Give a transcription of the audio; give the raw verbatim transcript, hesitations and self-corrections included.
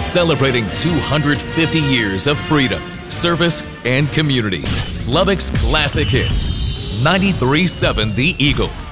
celebrating two hundred fifty years of freedom, service, and community. Lubbock's Classic Hits, ninety-three point seven The Eagle.